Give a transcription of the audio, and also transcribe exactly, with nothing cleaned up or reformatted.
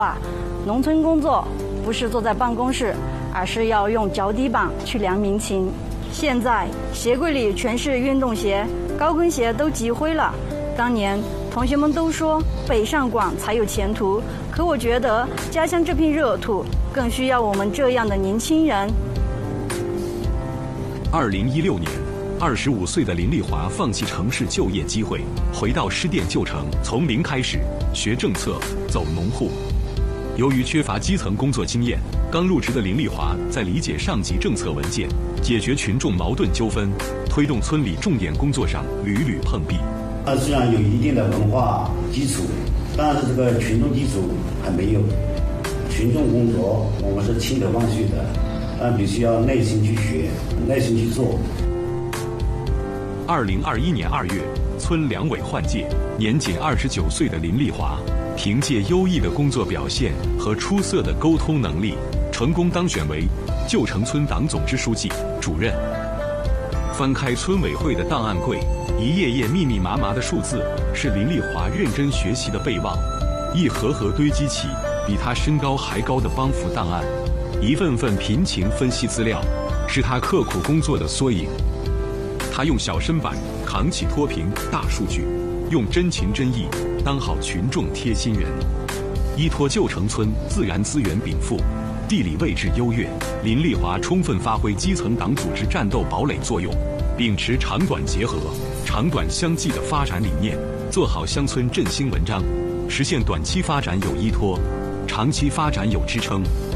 啊，农村工作不是坐在办公室，而是要用脚底板去量民情。现在鞋柜里全是运动鞋，高跟鞋都积灰了。当年同学们都说北上广才有前途，可我觉得家乡这片热土更需要我们这样的年轻人。 二零一六年，二十五岁的林丽华放弃城市就业机会，回到施店旧城，从零开始学政策，走农户。由于缺乏基层工作经验，刚入职的林丽华在理解上级政策文件、解决群众矛盾纠纷、推动村里重点工作上屡屡碰壁。 它虽然有一定的文化基础，但是这个群众基础还没有。群众工作我们是倾得望去的，但必须要耐心去学，耐心去做。 二零二一年二月，村两委换届，年仅二十九岁的林丽华，凭借优异的工作表现和出色的沟通能力，成功当选为旧城村党总支书记、主任。翻开村委会的档案柜，一页页密密麻麻的数字是林丽华认真学习的备忘，一盒盒堆积起比他身高还高的帮扶档案，一份份贫情分析资料，是他刻苦工作的缩影。他用小身板扛起脱贫大数据，用真情真意当好群众贴心人。依托旧城村自然资源禀赋，地理位置优越，林丽华充分发挥基层党组织战斗堡垒作用，秉持长短结合、长短相济的发展理念，做好乡村振兴文章，实现短期发展有依托，长期发展有支撑。